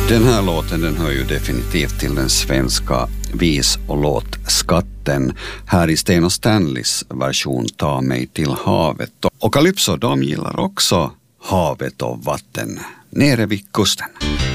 Den här låten den hör ju definitivt till den svenska vis- och låtskatten. Här i Sten och Stanleys version Ta mig till havet. Och Calypso, de gillar också havet och vatten nere vid kusten.